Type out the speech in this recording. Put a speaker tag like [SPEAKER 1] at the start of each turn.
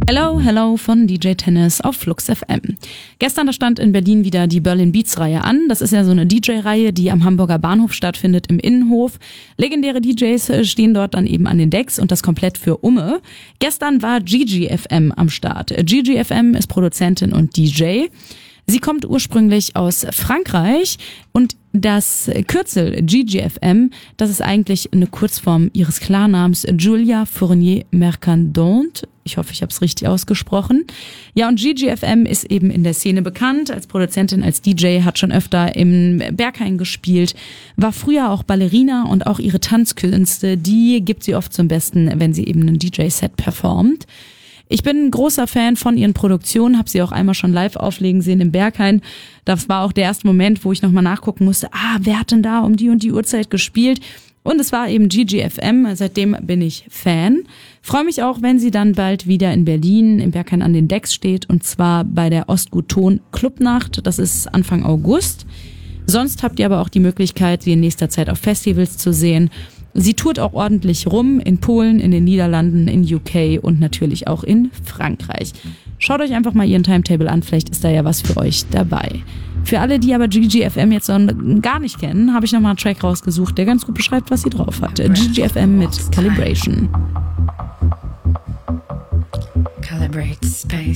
[SPEAKER 1] Hello, hello von DJ Tennis auf Flux FM. Gestern da stand in Berlin wieder die Berlin Beats Reihe an. Das ist ja so eine DJ-Reihe, die am Hamburger Bahnhof stattfindet im Innenhof. Legendäre DJs stehen dort dann eben an den Decks und das komplett für Umme. Gestern war Gigi FM am Start. Gigi FM ist Produzentin und DJ. Sie kommt ursprünglich aus Frankreich und das Kürzel GGFM, das ist eigentlich eine Kurzform ihres Klarnamens Julia Fournier Mercandon. Ich hoffe, ich habe es richtig ausgesprochen. Ja, und GGFM ist eben in der Szene bekannt als Produzentin, als DJ, hat schon öfter im Berghain gespielt, war früher auch Ballerina und auch ihre Tanzkünste, die gibt sie oft zum Besten, wenn sie eben einen DJ-Set performt. Ich bin ein großer Fan von ihren Produktionen, habe sie auch einmal schon live auflegen sehen im Berghain. Das war auch der erste Moment, wo ich nochmal nachgucken musste, wer hat denn da um die und die Uhrzeit gespielt? Und es war eben GGFM, seitdem bin ich Fan. Freue mich auch, wenn sie dann bald wieder in Berlin im Berghain an den Decks steht und zwar bei der Ostgut-Ton Clubnacht, das ist Anfang August. Sonst habt ihr aber auch die Möglichkeit, sie in nächster Zeit auf Festivals zu sehen. Sie tourt auch ordentlich rum in Polen, in den Niederlanden, in UK und natürlich auch in Frankreich. Schaut euch einfach mal ihren Timetable an, vielleicht ist da ja was für euch dabei. Für alle, die aber GGFM jetzt gar nicht kennen, habe ich nochmal einen Track rausgesucht, der ganz gut beschreibt, was sie drauf hat. GGFM mit Calibration.
[SPEAKER 2] Calibrate space.